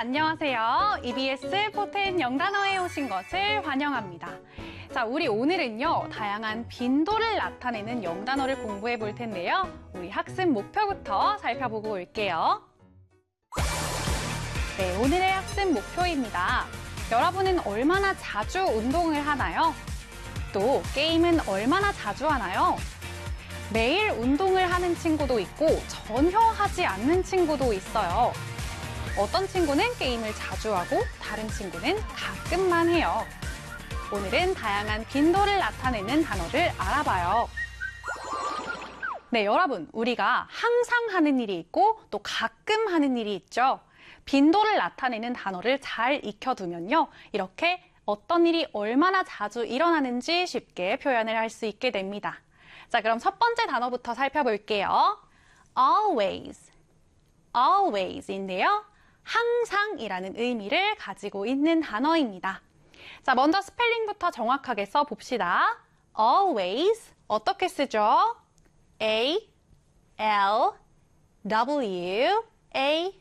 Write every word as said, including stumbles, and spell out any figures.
안녕하세요. 이비에스 포텐 영단어에 오신 것을 환영합니다. 자, 우리 오늘은요, 다양한 빈도를 나타내는 영단어를 공부해 볼 텐데요. 우리 학습 목표부터 살펴보고 올게요. 네, 오늘의 학습 목표입니다. 여러분은 얼마나 자주 운동을 하나요? 또 게임은 얼마나 자주 하나요? 매일 운동을 하는 친구도 있고 전혀 하지 않는 친구도 있어요. 어떤 친구는 게임을 자주 하고 다른 친구는 가끔만 해요. 오늘은 다양한 빈도를 나타내는 단어를 알아봐요. 네, 여러분, 우리가 항상 하는 일이 있고 또 가끔 하는 일이 있죠. 빈도를 나타내는 단어를 잘 익혀두면요, 이렇게 어떤 일이 얼마나 자주 일어나는지 쉽게 표현을 할 수 있게 됩니다. 자, 그럼 첫 번째 단어부터 살펴볼게요. always, always인데요. 항상이라는 의미를 가지고 있는 단어입니다. 자, 먼저 스펠링부터 정확하게 써봅시다. always, 어떻게 쓰죠? A, L, W, A,